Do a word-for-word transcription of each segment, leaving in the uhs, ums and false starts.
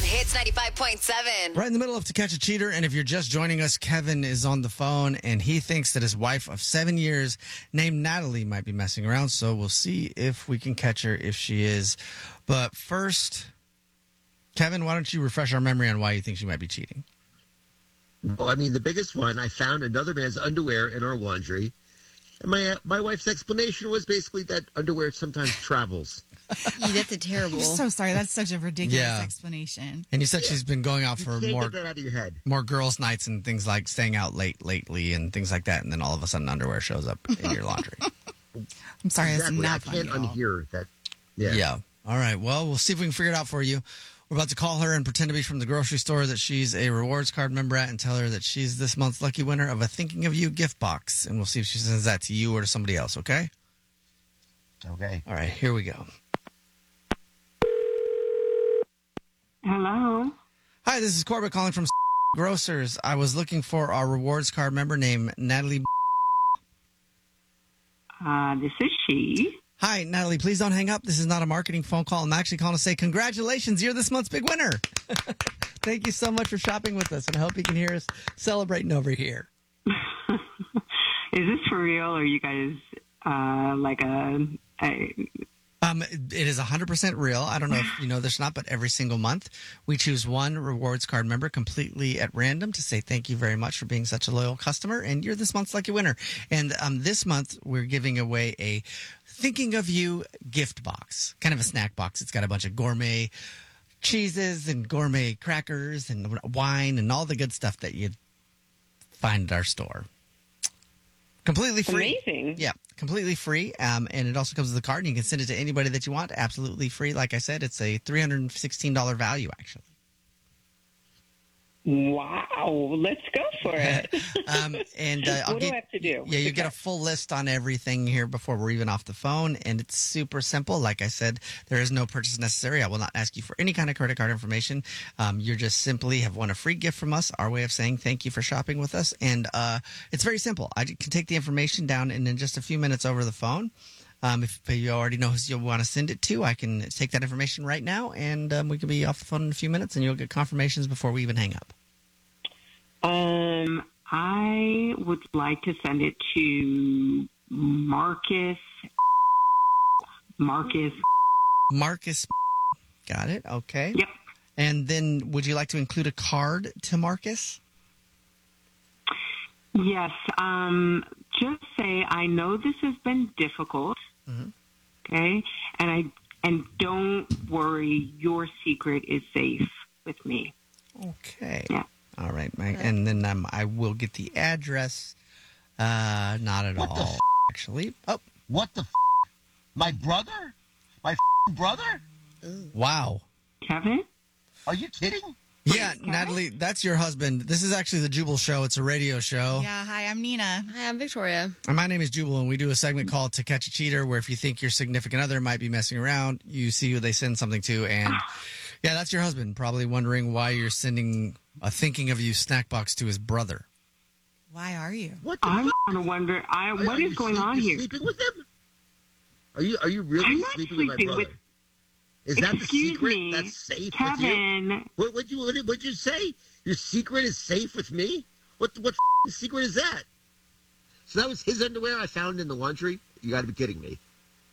Hits ninety-five point seven. Right in the middle of To Catch a Cheater, and if you're just joining us, Kevin is on the phone, and he thinks that his wife of seven years named Natalie might be messing around, so we'll see if we can catch her if she is. But first, Kevin, why don't you refresh our memory on why you think she might be cheating? Well, I mean, the biggest one, I found another man's underwear in our laundry. And my my wife's explanation was basically that underwear sometimes travels. Yeah, that's a terrible. I'm so sorry. That's such a ridiculous Yeah. explanation. And you said she's been going out You for can't more get that out of your head. more girls' nights and things like staying out late lately and things like that, and then all of a sudden underwear shows up in your laundry. I'm sorry. Exactly. I That's not can't funny at all. unhear that. Yeah. Yeah. All right. Well, we'll see if we can figure it out for you. We're about to call her and pretend to be from the grocery store that she's a rewards card member at and tell her that she's this month's lucky winner of a Thinking of You gift box. And we'll see if she sends that to you or to somebody else, okay? Okay. All right. Here we go. Hello. Hi, this is Corbett calling from Grocers. I was looking for our rewards card member named Natalie. Uh, this is she. Hi, Natalie, please don't hang up. This is not a marketing phone call. I'm actually calling to say congratulations. You're this month's big winner. Thank you so much for shopping with us, and I hope you can hear us celebrating over here. Is this for real, or are you guys uh, like a, a? Um, it is one hundred percent real. I don't know if you know this or not, but every single month we choose one rewards card member completely at random to say thank you very much for being such a loyal customer, and you're this month's lucky winner. And um, this month we're giving away a Thinking of You gift box, kind of a snack box. It's got a bunch of gourmet cheeses and gourmet crackers and wine and all the good stuff that you'd find at our store. Completely free. Amazing. Yeah, completely free. Um, and it also comes with a card, and you can send it to anybody that you want. Absolutely free. Like I said, it's a three hundred sixteen dollars value, actually. Wow. Let's go for it. um, and uh, I'll What do get, I have to do? Yeah, you get a full list on everything here before we're even off the phone, and it's super simple. Like I said, there is no purchase necessary. I will not ask you for any kind of credit card information. Um, you just simply have won a free gift from us, our way of saying thank you for shopping with us. And uh, it's very simple. I can take the information down and in just a few minutes over the phone. Um, if you already know who you want to send it to, I can take that information right now, and um, we can be off the phone in a few minutes, and you'll get confirmations before we even hang up. Um, I would like to send it to Marcus. Marcus. Marcus. Got it. Okay. Yep. And then would you like to include a card to Marcus? Yes. Um, just say I know this has been difficult. Mm-hmm. Okay, and I and don't worry, your secret is safe with me. Okay. Yeah. All right, Mike. And then um, I will get the address. Uh, not at What all, the f- actually. Oh, What the f- My brother? My f- brother? wow. Kevin? Are you kidding? Yeah, Natalie, that's your husband. This is actually the Jubal Show. It's a radio show. Yeah, hi, I'm Nina. Hi, I'm Victoria. And my name is Jubal, and we do a segment called To Catch a Cheater, where if you think your significant other might be messing around, you see who they send something to. And yeah, that's your husband, probably wondering why you're sending a Thinking of You snack box to his brother. Why are you? What the I'm f- going to wonder. I, Are- what are is you going sleep- on you here? sleeping with him? Are you, are you really I'm not sleeping with my sleeping brother? with- Is that the Excuse secret me, that's safe with you? Kevin. What would you what did what you say? Your secret is safe with me? What what f- secret is that? So that was his underwear I found in the laundry? You got to be kidding me.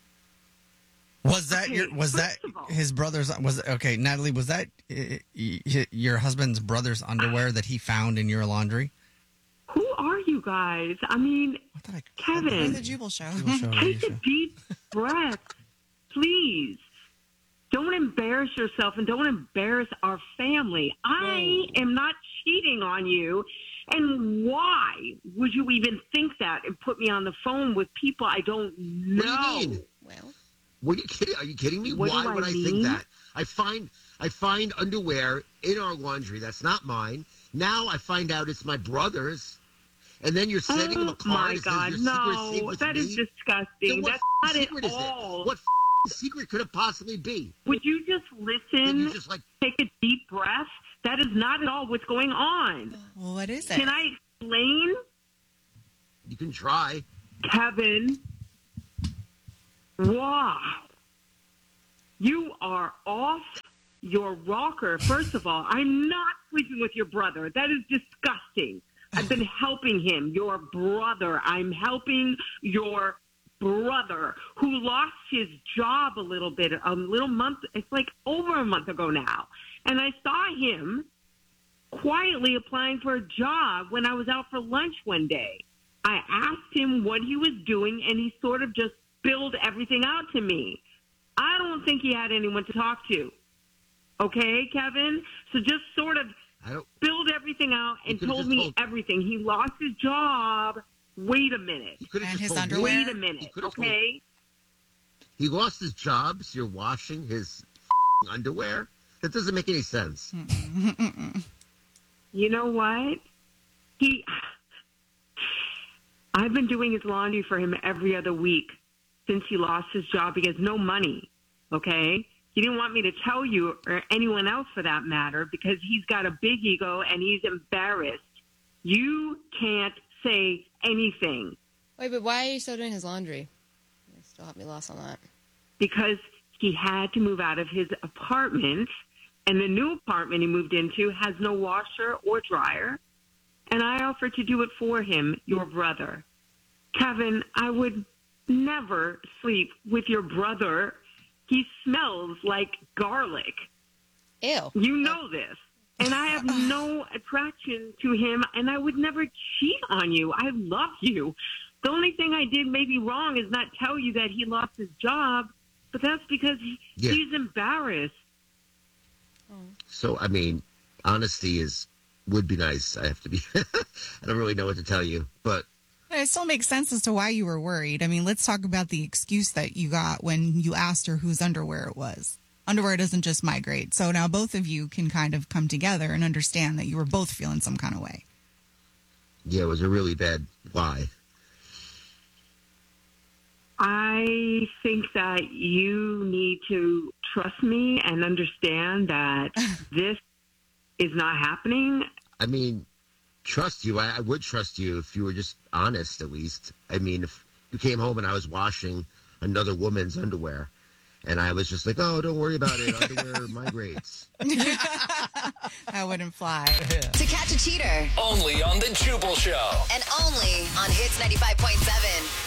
Was that Okay, your? Was that first of all- his brother's? Was okay, Natalie? Was that uh, y- your husband's brother's underwear that he found in your laundry? Who are you guys? I mean, I thought I We're Kevin, the Jubal Show. Jubal Show radio take a show. deep breath, please. Don't embarrass yourself and don't embarrass our family. I am not cheating on you. And why would you even think that and put me on the phone with people I don't know? What do you mean? Well, What are you kidding? Are you kidding me? What do Why I would I mean? think that? I find I find underwear in our laundry that's not mine. Now I find out it's my brother's. And then you're sending him a Oh card my that says God, your secret is safe no, with that me. is Then disgusting. what That's f- not at secret is all. it? What f- secret could it possibly be? Would you just Then listen, you just like take a deep breath? That is not at all what's going on. Well, what is it? Can I explain? you can try. Kevin, wow. You are off your rocker. First of all, I'm not sleeping with your brother. That is disgusting. I've been helping him, your brother. I'm helping your brother who lost his job a little bit, a little month, it's like over a month ago now. And I saw him quietly applying for a job when I was out for lunch one day. I asked him what he was doing, and he sort of just spilled everything out to me. I don't think he had anyone to talk to. Okay, Kevin? So just sort of I don't. spilled everything out and could've told just me told- everything. He lost his job. Wait a minute. You could've And just his told me. underwear? Wait a You minute, could've told- okay? He lost his job, so you're washing his underwear? That doesn't make any sense. You know what? He, I've been doing his laundry for him every other week since he lost his job. He has no money, okay? He didn't want me to tell you or anyone else for that matter because he's got a big ego and he's embarrassed. You can't say anything Wait, but why are you still doing his laundry? You still have me lost on that. because he had to move out of his apartment, and the new apartment he moved into has no washer or dryer. And I offered to do it for him, your brother. Kevin, I would never sleep with your brother. He smells like garlic. Ew. You know this. And I have no attraction to him, and I would never cheat on you. I love you. The only thing I did maybe wrong is not tell you that he lost his job, but that's because he, Yeah. he's embarrassed. So, I mean, honesty is would be nice. I have to be. I don't really know what to tell you, but It still makes sense as to why you were worried. I mean, let's talk about the excuse that you got when you asked her whose underwear it was. Underwear doesn't just migrate. So now both of you can kind of come together and understand that you were both feeling some kind of way. yeah, it was a really bad lie. I think that you need to trust me and understand that this is not happening. I mean, trust you. I, I would trust you if you were just honest, at least. I mean, if you came home and I was washing another woman's underwear, and I was just like, "Oh, don't worry about it. Underwear migrates." That wouldn't fly. To catch a cheater. Only on the Jubal Show. And only on Hits ninety-five point seven.